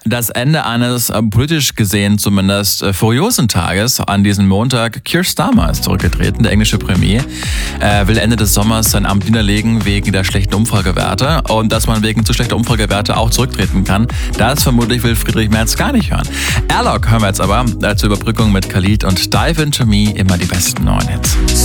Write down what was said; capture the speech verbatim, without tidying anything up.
Das Ende eines äh, politisch gesehen zumindest äh, furiosen Tages an diesem Montag. Keir Starmer ist zurückgetreten, der englische Premier, äh, will Ende des Sommers sein Amt niederlegen wegen der schlechten Umfragewerte. Und dass man wegen zu schlechter Umfragewerte auch zurücktreten kann, das vermutlich will Friedrich Merz gar nicht hören. Airlock hören wir jetzt aber äh, zur Überbrückung mit Khalid und Dive Into Me, immer die besten neuen Hits.